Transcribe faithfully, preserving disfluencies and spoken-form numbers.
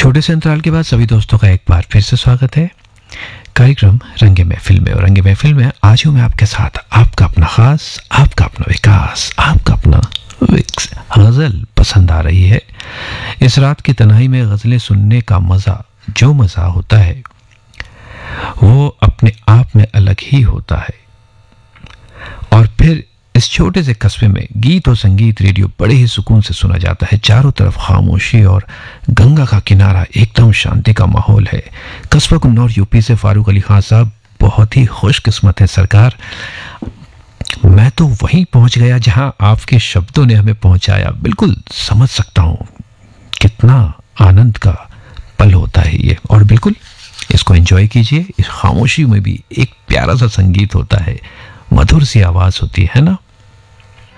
छोटे से अंतराल के बाद सभी दोस्तों का एक बार फिर से स्वागत है। कार्यक्रम रंगे महफिल में, और रंगे महफिल में आज हूं मैं आपके साथ, आपका अपना खास, आपका अपना विकास, आपका अपना विक्स। गजल पसंद आ रही है? इस रात की तन्हाई में गजलें सुनने का मजा, जो मजा होता है वो अपने आप में अलग ही होता है। और फिर इस छोटे से कस्बे में गीत और संगीत रेडियो बड़े ही सुकून से सुना जाता है। चारों तरफ खामोशी और गंगा का किनारा, एकदम शांति का माहौल है। कस्बा कुन्नौर यूपी से फारूक अली खान साहब बहुत ही खुशकिस्मत है सरकार। मैं तो वहीं पहुंच गया जहां आपके शब्दों ने हमें पहुंचाया। बिल्कुल समझ सकता हूं कितना आनंद का पल होता है ये, और बिल्कुल इसको एंजॉय कीजिए। इस खामोशी में भी एक प्यारा सा संगीत होता है, मधुर सी आवाज होती है ना।